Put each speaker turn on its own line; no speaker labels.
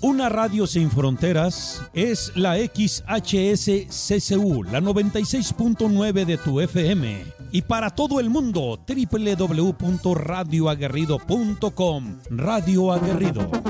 Una radio sin fronteras es la XHSCCU, la 96.9 de tu FM. Y para todo el mundo, www.radioaguerrido.com. Radio Aguerrido.